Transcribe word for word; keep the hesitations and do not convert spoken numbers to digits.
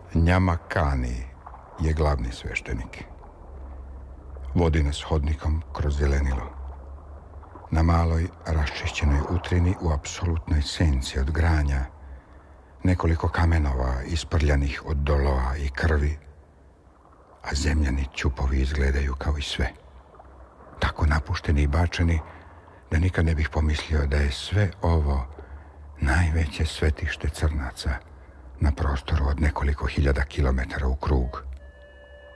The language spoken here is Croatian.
Njamakani je glavni sveštenik. Vodi nas hodnikom kroz zelenilo. Na maloj raščišćenoj utrini u apsolutnoj senci od granja, nekoliko kamenova isprljanih od dolova i krvi, a zemljani ćupovi izgledaju kao i sve. Tako napušteni i bačeni da nikad ne bih pomislio da je sve ovo najveće svetište crnaca na prostoru od nekoliko hiljada kilometara u krug.